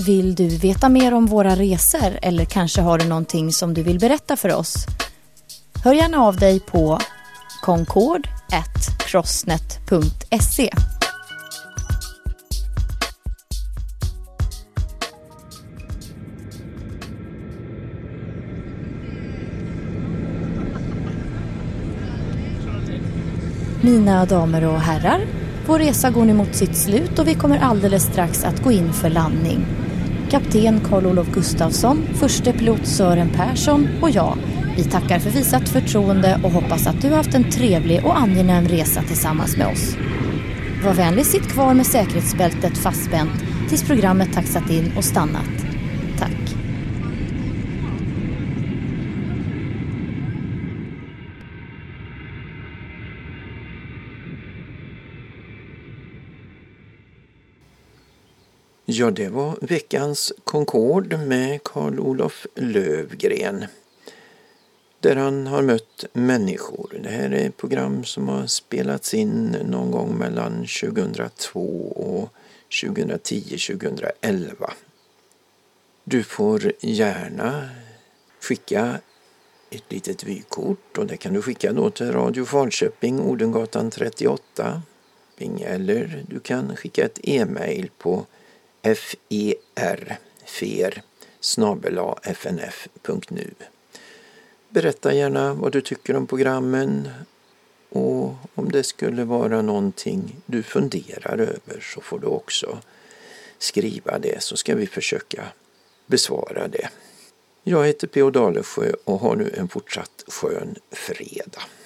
Vill du veta mer om våra resor eller kanske har du någonting som du vill berätta för oss? Hör gärna av dig på concord@crossnet.se. Mina damer och herrar, vår resa går nu mot sitt slut och vi kommer alldeles strax att gå in för landning. Kapten Carl-Olof Gustafsson, förste pilot Sören Persson och jag, vi tackar för visat förtroende och hoppas att du har haft en trevlig och angenäm resa tillsammans med oss. Var vänlig, sitt kvar med säkerhetsbältet fastspänt tills programmet taxat in och stannat. Tack. Ja, det var veckans Concorde med Carl-Olof Löfgren. Där han har mött människor. Det här är ett program som har spelats in någon gång mellan 2002 och 2010-2011. Du får gärna skicka ett litet vykort och det kan du skicka då till Radio Falköping, Odengatan 38. Eller du kan skicka ett e-mail på fer@fnf.nu. Berätta gärna vad du tycker om programmen och om det skulle vara någonting du funderar över så får du också skriva det så ska vi försöka besvara det. Jag heter P.O. Dalesjö och har nu en fortsatt skön fredag.